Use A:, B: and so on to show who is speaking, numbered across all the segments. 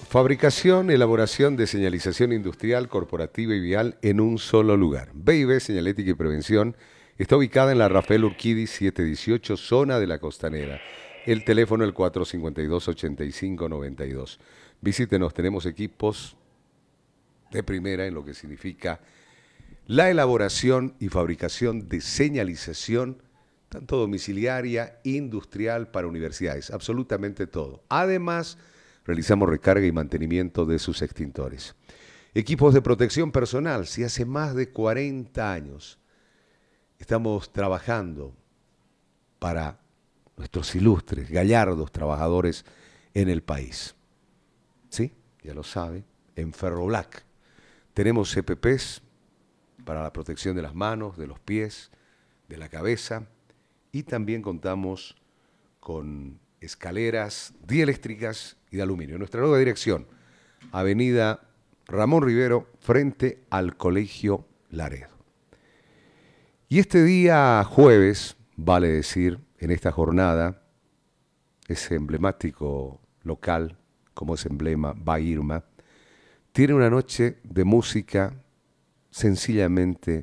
A: Fabricación, elaboración de señalización industrial, corporativa y vial en un solo lugar. B&B Señalética y Prevención está ubicada en la Rafael Urquidi 718, zona de la Costanera. El teléfono el 452-8592. Visítenos, tenemos equipos de primera en lo que significa la elaboración y fabricación de señalización, tanto domiciliaria, industrial, para universidades, absolutamente todo. Además, realizamos recarga y mantenimiento de sus extintores. Equipos de protección personal, si hace más de 40 años estamos trabajando para nuestros ilustres, gallardos trabajadores en el país. ¿Sí? Ya lo sabe, en Ferroblac tenemos CPPs para la protección de las manos, de los pies, de la cabeza, y también contamos con escaleras dieléctricas y de aluminio. Nuestra nueva dirección, Avenida Ramón Rivero, frente al Colegio Laredo. Y este día jueves, vale decir, en esta jornada, ese emblemático local, como es emblema, Bairma, tiene una noche de música sencillamente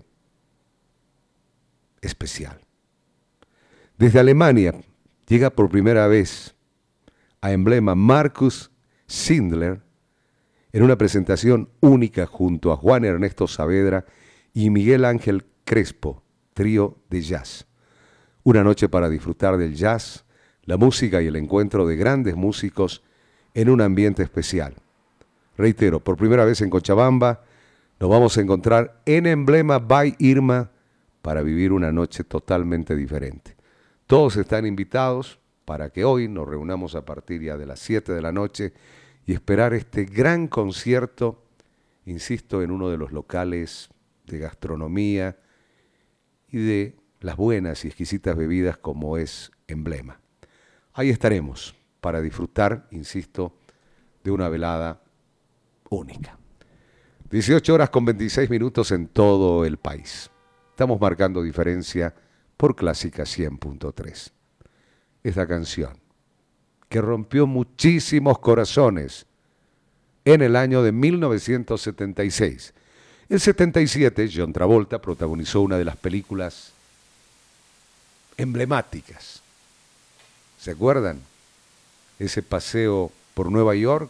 A: especial. Desde Alemania llega por primera vez a emblema Marcus Schindler en una presentación única junto a Juan Ernesto Saavedra y Miguel Ángel Crespo, trío de jazz. Una noche para disfrutar del jazz, la música y el encuentro de grandes músicos en un ambiente especial. Reitero, por primera vez en Cochabamba, nos vamos a encontrar en emblema by Irma para vivir una noche totalmente diferente. Todos están invitados para que hoy nos reunamos a partir ya de las 7 de la noche y esperar este gran concierto, insisto, en uno de los locales de gastronomía y de las buenas y exquisitas bebidas como es Emblema. Ahí estaremos para disfrutar, insisto, de una velada única. 18 horas con 26 minutos en todo el país. Estamos marcando diferencia por Clásica 100.3. Esta canción que rompió muchísimos corazones en el año de 1976. En 77, John Travolta protagonizó una de las películas emblemáticas. ¿Se acuerdan? Ese paseo por Nueva York,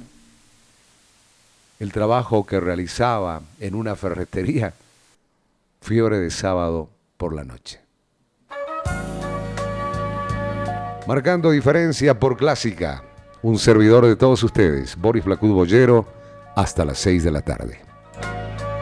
A: el trabajo que realizaba en una ferretería, Fiebre de sábado por la noche. Marcando diferencia por Clásica, un servidor de todos ustedes, Boris Blacud Boyero, hasta las 6 de la tarde.